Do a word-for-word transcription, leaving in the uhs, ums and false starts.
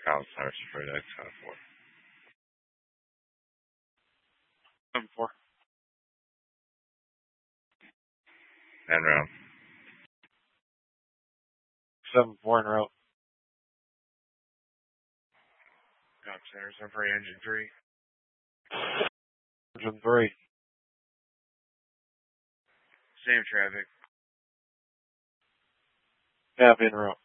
Kyle Cyrus for X out of four. Seven four. And round. Seven four in a row. Kyle Cyrus for engine three. Engine three. Same traffic. Half in a row.